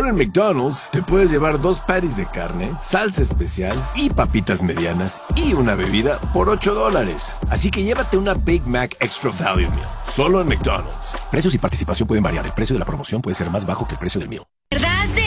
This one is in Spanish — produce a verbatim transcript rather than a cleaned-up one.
Ahora en McDonald's te puedes llevar dos patties de carne, salsa especial y papitas medianas y una bebida por ocho dólares. Así que llévate una Big Mac Extra Value Meal, solo en McDonald's. Precios y participación pueden variar. El precio de la promoción puede ser más bajo que el precio del meal. ¿Verdad de